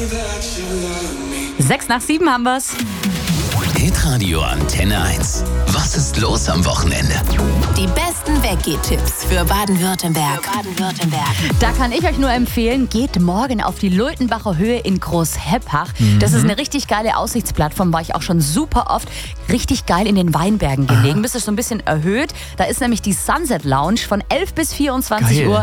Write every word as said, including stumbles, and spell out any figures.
Sechs nach sieben haben wir's. Hitradio Antenne eins. Was ist los am Wochenende? Die besten Weggeh-Tipps für Baden-Württemberg. Für Baden-Württemberg. Da kann ich euch nur empfehlen, geht morgen auf die Lultenbacher Höhe in Großheppach. Mhm. Das ist eine richtig geile Aussichtsplattform, war ich auch schon super oft. Richtig geil in den Weinbergen gelegen. Bist du so ein bisschen erhöht. Da ist nämlich die Sunset Lounge von elf bis vierundzwanzig Uhr.